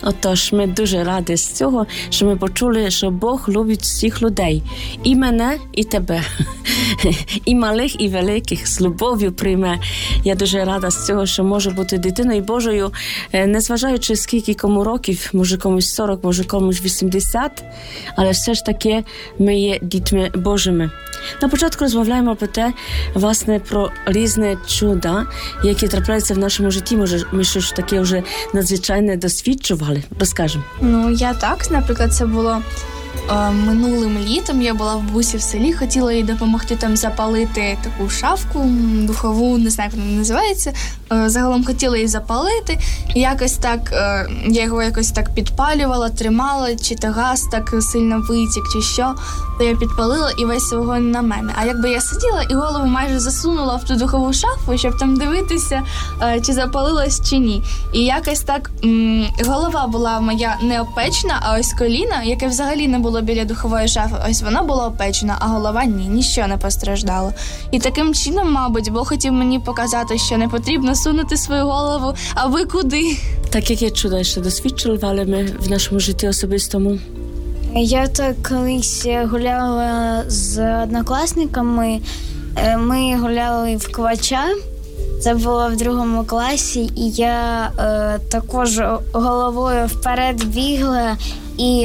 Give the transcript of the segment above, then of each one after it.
Отож, ми дуже раді з цього, що ми почули, що Бог любить всіх людей. І мене, і тебе. І малих, і великих. З любов'ю прийме. Я дуже рада з цього, що можу бути дитиною Божою, незважаючи скільки кому років, може комусь 40, може комусь 80, але все ж таки ми є дітьми Божими. На початку розмовляємо про те, власне, про різні чуда, які трапляються в нашому житті. Може, ми щось таке вже надзвичайне досвідчували? Розкажемо. Я так, наприклад, це було минулим літом. Я була в бабусі в селі, хотіла їй допомогти там запалити таку шафку духову, не знаю, як вона називається. Загалом хотіла її запалити. І якось так, я його якось так підпалювала, тримала, чи то газ так сильно витік, чи що. То я підпалила і весь вогонь на мене. А якби я сиділа і голову майже засунула в ту духову шафу, щоб там дивитися, чи запалилось, чи ні. І якось так голова була моя не опечена, а ось коліна, яке взагалі не було біля духової шафи, ось воно було опечено, а голова ні, ніщо не постраждало. І таким чином, мабуть, Бог хотів мені показати, що не потрібно сунути свою голову, а ви куди? Так, яке чудо ще досвідчували ми в нашому житті особистому? Я так колись гуляла з однокласниками. Ми гуляли в Квача. Це було в 2 класі, і я також головою вперед бігла і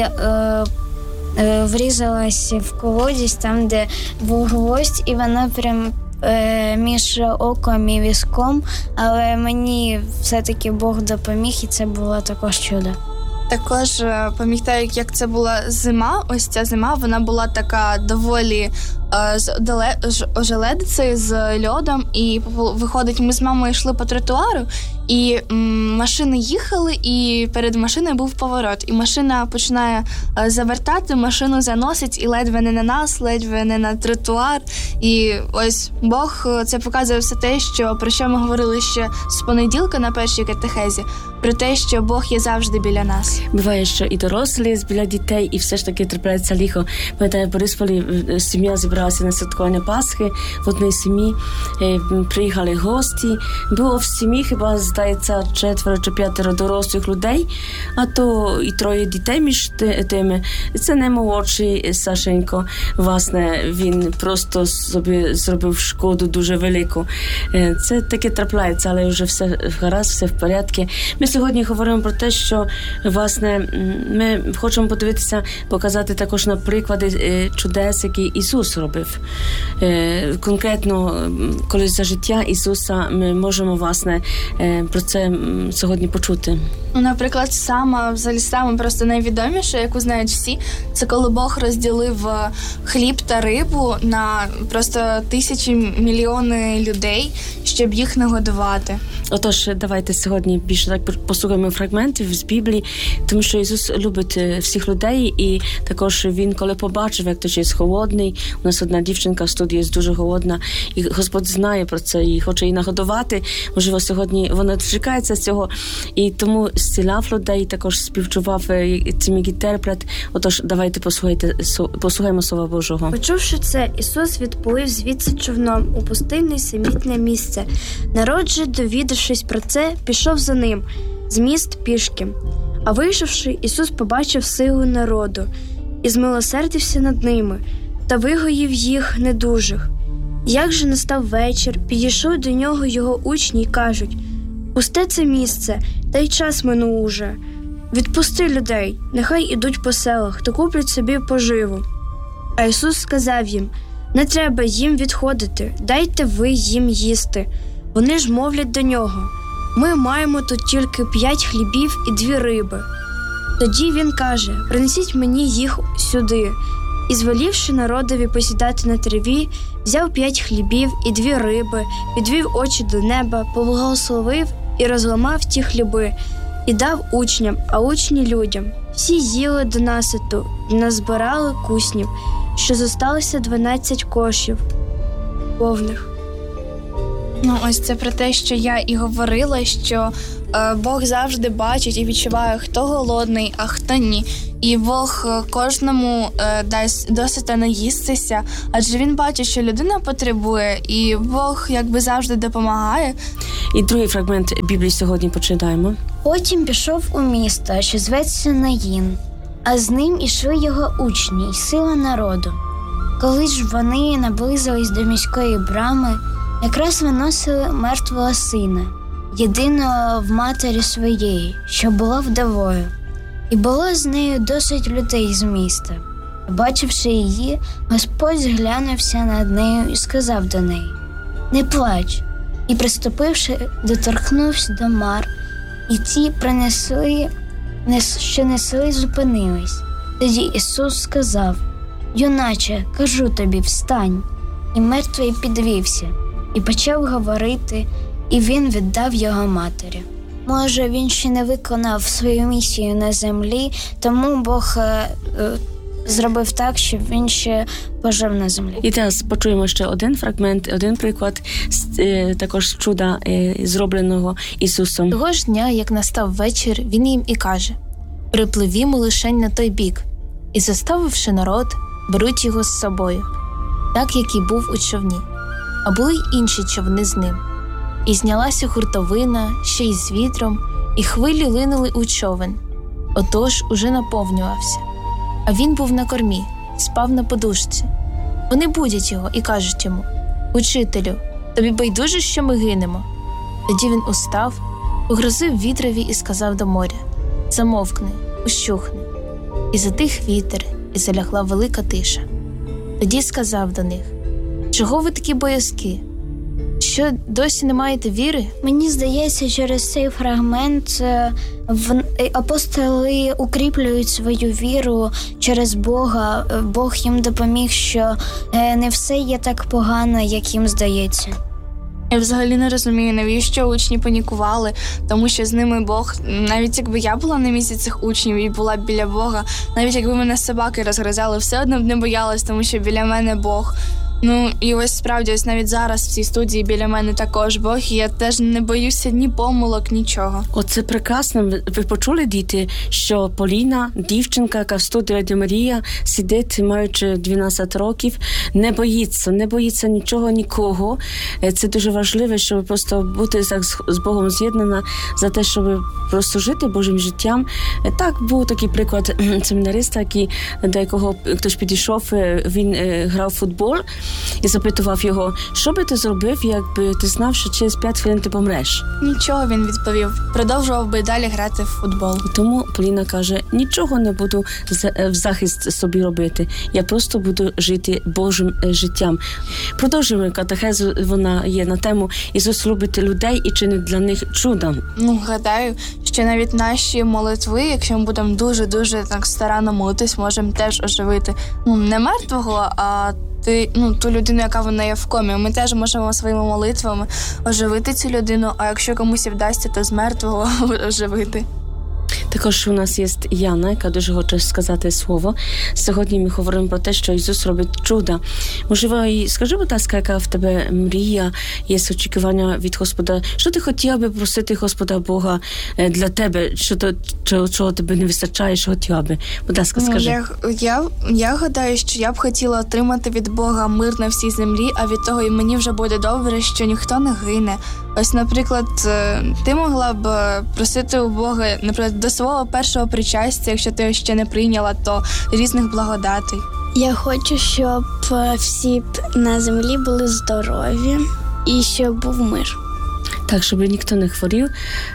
врізалась в колодязь, там, де був гвоздь, і вона прям між оком і візком, але мені все-таки Бог допоміг, і це було також чудо. Також пам'ятаю, як це була зима. Ось ця зима, вона була така доволі з ожеледицею, з льодом. І виходить, ми з мамою йшли по тротуару, і машини їхали, і перед машиною був поворот. І машина починає завертати, машину заносить, і ледве не на нас, ледве не на тротуар. І ось Бог це показує все те, про що ми говорили ще з понеділка на першій катехезі, про те, що Бог є завжди біля нас. Буває, що і дорослі біля дітей, і все ж таки трапляється лихо. Пам'ятаю, в Борисполі сім'я зібралася на святкування Пасхи, в одній сім'ї приїхали гості. Було в сім'ї, хіба, здається, 4 чи 5 дорослих людей, а то і 3 дітей між тими. Це не молодший Сашенько. Власне, він просто собі зробив шкоду дуже велику. Це таке трапляється, але вже все гаразд, все в порядку. Ми сьогодні говоримо про те, що, власне, ми хочемо подивитися, показати також на приклади чудес, які Ісус робив. Конкретно, коли за життя Ісуса ми можемо, власне, про це сьогодні почути. Наприклад, саме просто найвідоміше, яку знають всі, це коли Бог розділив хліб та рибу на просто тисячі, мільйони людей, щоб їх нагодувати. Отож, давайте сьогодні більше так послухаємо фрагментів з Біблії, тому що Ісус любить всіх людей, і також Він, коли побачив, як хтось є голодний, у нас одна дівчинка в студії є дуже голодна, і Господь знає про це, і хоче її нагодувати. Можливо, сьогодні вона чекається з цього, і тому зціляв людей, також співчував цим інтерпрет. Отож, давайте послухаємо Слова Божого. Почувши це, Ісус відплив звідси човном у пустинне самітне місце. Народ же, довідавшись про це, пішов за ним, з міст пішки. А вийшовши, Ісус побачив силу народу і змилосердився над ними, та вигоїв їх недужих. Як же настав вечір, підійшли до нього його учні й кажуть: «Пусте це місце, та й час минув уже. Відпусти людей, нехай ідуть по селах та куплять собі поживу». А Ісус сказав їм: «Не треба їм відходити, дайте ви їм їсти». Вони ж мовлять до нього: «Ми маємо тут тільки 5 хлібів і 2 риби». Тоді він каже: «Принесіть мені їх сюди». І, звелівши народові посідати на траві, взяв 5 хлібів і 2 риби, підвів очі до неба, поблагословив і розламав ті хліби, і дав учням, а учні людям. Всі їли донаситу і назбирали куснів, що зосталося 12 кошів повних. Ось це про те, що я і говорила, що Бог завжди бачить і відчуває, хто голодний, а хто ні. І Бог кожному дасть досить наїстися, адже Він бачить, що людина потребує, і Бог якби завжди допомагає. І другий фрагмент Біблії сьогодні почитаємо. Потім пішов у місто, що зветься Наїн, а з ним ішли його учні й сила народу. Коли ж вони наблизились до міської брами, якраз виносили мертвого сина, єдиного в матері своєї, що була вдовою. І було з нею досить людей з міста. Бачивши її, Господь зглянувся над нею і сказав до неї: «Не плач». І, приступивши, доторкнувся до мар, і ті що несли, зупинились. Тоді Ісус сказав: «Юначе, кажу тобі, встань». І мертвий підвівся, і почав говорити, і він віддав його матері. Може, він ще не виконав свою місію на землі, тому Бог зробив так, щоб він ще пожив на землі. І зараз почуємо ще один фрагмент, один приклад також чуда, зробленого Ісусом. Того ж дня, як настав вечір, він їм і каже: «Припливімо лишень на той бік». І, заставивши народ, беруть його з собою, так, як і був у човні. А були й інші човни з ним. І знялася хуртовина, ще й з вітром, і хвилі линули у човен. Отож уже наповнювався. А він був на кормі, спав на подушці. Вони будять його і кажуть йому: «Учителю, тобі байдуже, що ми гинемо?» Тоді він устав, погрозив вітрові і сказав до моря: «Замовкни, ущухни». І затих вітер, і залягла велика тиша. Тоді сказав до них: «Чого ви такі боязкі? Що, досі не маєте віри?» Мені здається, через цей фрагмент апостоли укріплюють свою віру через Бога. Бог їм допоміг, що не все є так погано, як їм здається. Я взагалі не розумію, навіщо учні панікували, тому що з ними Бог, навіть якби я була на місці цих учнів і була біля Бога, навіть якби мене собаки розгризали, все одно б не боялась, тому що біля мене Бог. Ну, і ось справді, ось навіть зараз в цій студії біля мене також Бог, і я теж не боюся ні помилок, нічого. Оце прекрасно. Ви почули, діти, що Поліна, дівчинка, яка в студії Радіо Марія, сидить, маючи 12 років, не боїться нічого, нікого. Це дуже важливо, щоб просто бути з Богом з'єднана за те, щоб просто жити Божим життям. Так, був такий приклад семінариста, до якого хтось підійшов, він грав в футбол, і запитував його: що би ти зробив, якби ти знав, що через 5 хвилин ти помреш? Нічого, він відповів. Продовжував би далі грати в футбол. І тому Поліна каже: нічого не буду в захист собі робити. Я просто буду жити Божим життям. Продовжуємо катехезу, вона є на тему «Ісус любить людей і чинить для них чуда». Гадаю, що навіть наші молитви, якщо ми будемо дуже-дуже так старанно молитись, можемо теж оживити. Не мертвого, а ту людину, яка вона є в комі. Ми теж можемо своїми молитвами оживити цю людину, а якщо комусь вдасться, то з мертвого оживити. Також у нас є Яна, яка дуже хоче сказати слово. Сьогодні ми говоримо про те, що Ісус робить чуда. Можливо, і скажи, будь ласка, яка в тебе мрія, є очікування від Господа? Що ти хотіла би просити Господа Бога для тебе? Чого тебе не вистачає, що хотіла би? Будь ласка, скажи. Я гадаю, що я б хотіла отримати від Бога мир на всій землі, а від того і мені вже буде добре, що ніхто не гине. Ось, наприклад, ти могла б просити у Бога, наприклад, до свого першого причастя, якщо ти його ще не прийняла, то різних благодатей. Я хочу, щоб всі на землі були здорові і щоб був мир. Так, щоб ніхто не хворів.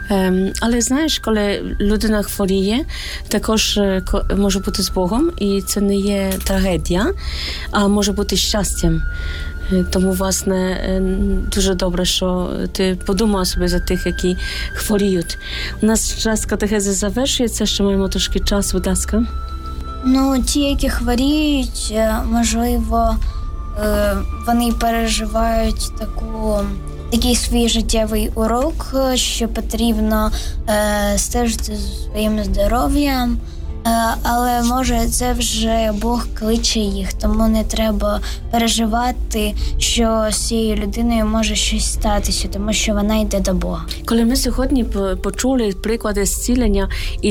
Але знаєш, коли людина хворіє, також може бути з Богом, і це не є трагедія, а може бути щастям. Тому, власне, дуже добре, що ти подумав собі за тих, які хворіють. У нас час катехези завершується, ще маємо трошки часу, будь ласка. Ті, які хворіють, можливо, вони переживають такий свій життєвий урок, що потрібно стежити за своїм здоров'ям, Але може це вже Бог кличе їх, тому не треба переживати, що з цією людиною може щось статися, тому що вона йде до Бога. Коли ми сьогодні почули приклади зцілення,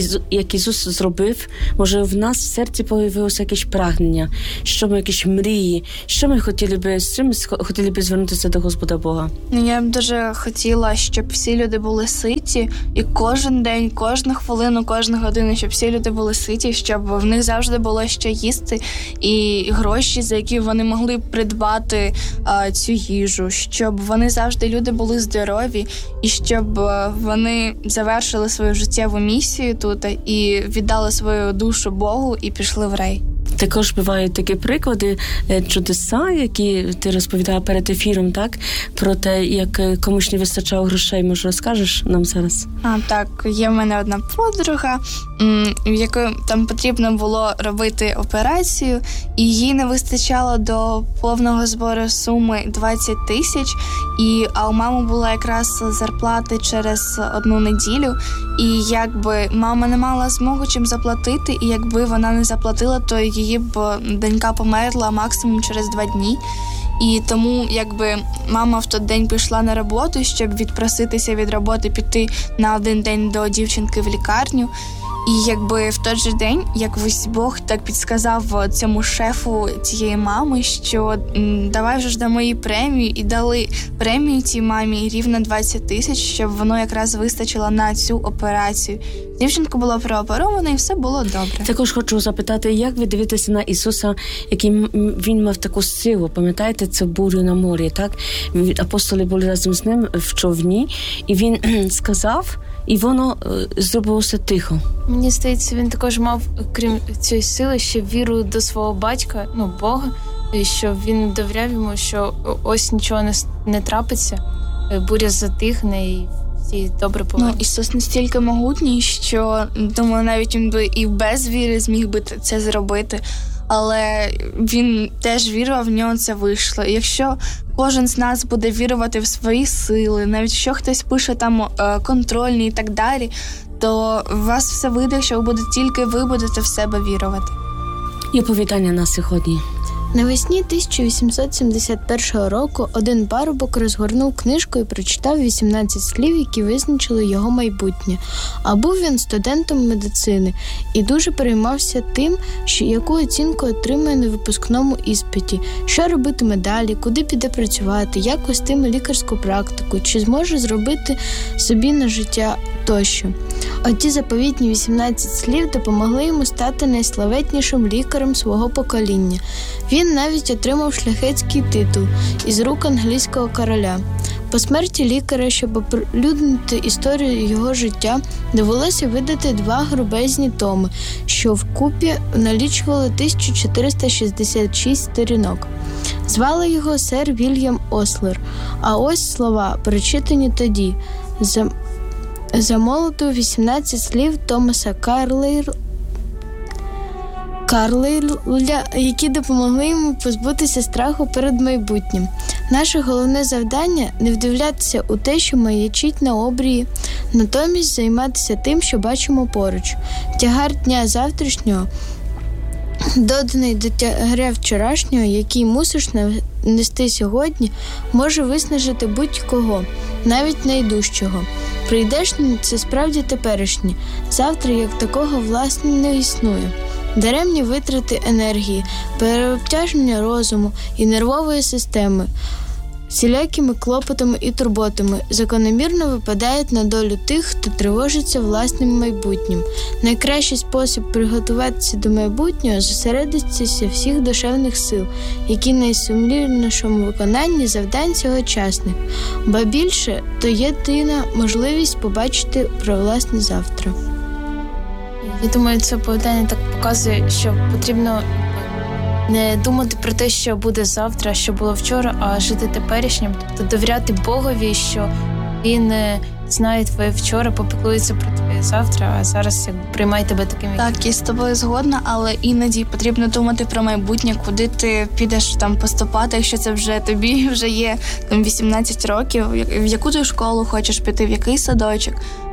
як Ісус зробив, може в нас в серці появилося якесь прагнення, що ми якісь мрії, що ми хотіли би, з чим ми хотіли би звернутися до Господа Бога. Я б дуже хотіла, щоб всі люди були ситі, і кожен день, кожну хвилину, кожну годину, щоб всі люди були ситі, щоб в них завжди було що їсти і гроші, за які вони могли придбати цю їжу, щоб вони завжди люди були здорові, і щоб вони завершили свою життєву місію тут і віддали свою душу Богу і пішли в рай. Також бувають такі приклади, чудеса, які ти розповідала перед ефіром, так? Про те, як комусь не вистачало грошей. Може, розкажеш нам зараз? Так, є в мене одна подруга, в якої там потрібно було робити операцію, і їй не вистачало до повного збору суми 20 тисяч, а у мами була якраз зарплати через 1 неділю, і якби мама не мала змогу чим заплатити, і якби вона не заплатила, то її б донька померла максимум через 2 дні. І тому, якби мама в той день пішла на роботу, щоб відпроситися від роботи, піти на 1 день до дівчинки в лікарню. І якби в той же день, якось Бог так підсказав цьому шефу цієї мами, що давай вже ж дамо їй премію, і дали премію цій мамі рівно 20 тисяч, щоб воно якраз вистачило на цю операцію. Дівчинка була прооперована і все було добре. Також хочу запитати, як ви дивитеся на Ісуса, який він мав таку силу? Пам'ятаєте цю бурю на морі, так? Апостоли були разом з ним в човні, і він сказав, і воно зробилося тихо. Мені здається, він також мав, крім цієї сили, ще віру до свого батька, Бога, і що він довіряв йому, що ось нічого не трапиться, буря затихне і всі добре повернуться. Ісус настільки могутній, що, думаю, навіть він би і без віри зміг би це зробити. Але він теж вірував, в нього це вийшло. І якщо кожен з нас буде вірувати в свої сили, навіть якщо хтось пише там контрольні і так далі, то у вас все вийде, якщо ви будете в себе вірувати. І оповідання на сьогодні. Навесні 1871 року один парубок розгорнув книжку і прочитав 18 слів, які визначили його майбутнє. А був він студентом медицини і дуже переймався тим, яку оцінку отримає на випускному іспиті, що робитиме далі, куди піде працювати, як вестиме лікарську практику, чи зможе зробити собі на життя тощо. Оті заповітні 18 слів допомогли йому стати найславетнішим лікарем свого покоління. Він навіть отримав шляхетський титул із рук англійського короля. По смерті лікаря, щоб оприлюднити історію його життя, довелося видати 2 грубезні томи, що вкупі налічували 1466 сторінок. Звали його сер Вільям Ослер. А ось слова, прочитані тоді. Замолоту 18 слів Томаса Карлейля, які допомогли йому позбутися страху перед майбутнім. Наше головне завдання – не вдивлятися у те, що маячить на обрії, натомість займатися тим, що бачимо поруч. Тягар дня завтрашнього, доданий до тягаря вчорашнього, який мусиш нести сьогодні, може виснажити будь-кого, навіть найдужчого. Прийдешнє – це справді теперішнє. Завтра як такого власне не існує. Даремні витрати енергії, переобтяження розуму і нервової системи, всілякими клопотами і турботами закономірно випадають на долю тих, хто тривожиться власним майбутнім. Найкращий спосіб приготуватися до майбутнього – зосередитися всіх душевних сил, які найсумліннішому виконанні завдань сьогочасних. Ба більше – то єдина можливість побачити про власне завтра. Я думаю, це оповідання так показує, що потрібно не думати про те, що буде завтра, що було вчора, а жити теперішнім, тобто довіряти Богові, що Він знає твоє вчора, попіклується про твоє завтра, а зараз приймай тебе таким. Так, я з тобою згодна, але іноді потрібно думати про майбутнє, куди ти підеш там поступати, якщо це вже тобі вже є там 18 років, в яку ти школу хочеш піти, в який садочок.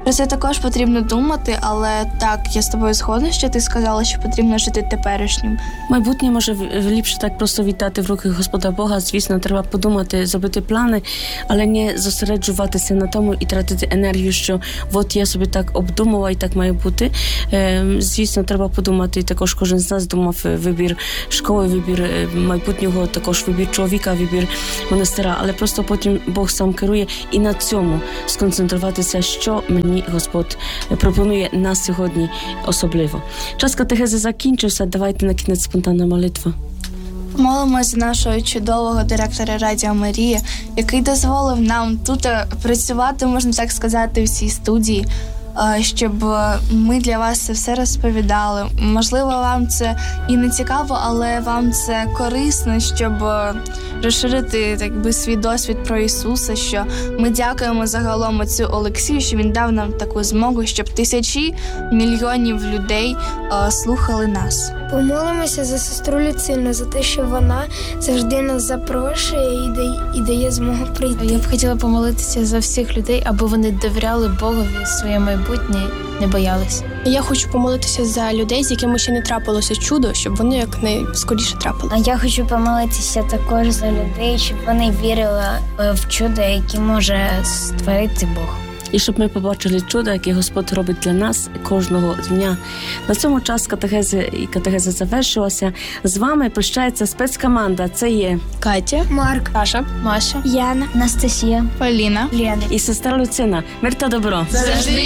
Про це також потрібно думати, але так, я з тобою згодна, що ти сказала, що потрібно жити теперішнім. Майбутнє може ліпше так просто віддати в руки Господа Бога. Звісно, треба подумати, зробити плани, але не зосереджуватися на тому і тратити енергію, що от я собі так обдумала і так має бути. Звісно, треба подумати, і також кожен з нас думав вибір школи, вибір майбутнього, також вибір чоловіка, вибір монастира, але просто потім Бог сам керує і на цьому сконцентруватися, що мені Господь пропонує на сьогодні особливо. Час катехези закінчився, давайте на кінець спонтанна молитва. Молимося за нашого чудового директора Радіо Марія, який дозволив нам тут працювати, можна так сказати, в цій студії, щоб ми для вас це все розповідали. Можливо, вам це і не цікаво, але вам це корисно, щоб розширити свій досвід про Ісуса, що ми дякуємо загалом отцю Олексію, що він дав нам таку змогу, щоб тисячі мільйонів людей слухали нас. Помолимося за сестру Люцину, за те, що вона завжди нас запрошує і дає змогу прийти. Я б хотіла помолитися за всіх людей, аби вони довіряли Богові своє майбутнє, не боялися. Я хочу помолитися за людей, з якими ще не трапилося чудо, щоб вони якнайскоріше трапили. А я хочу помолитися також за людей, щоб вони вірили в чудо, яке може створити Бог. І щоб ми побачили чудо, яке Господь робить для нас кожного дня. На цьому час катехеза завершилася. З вами прощається спецкоманда. Це є Катя, Марк, Саша, Маша, Яна, Анастасія, Поліна, Лена. і сестра Люцина. Мир та добро! завжди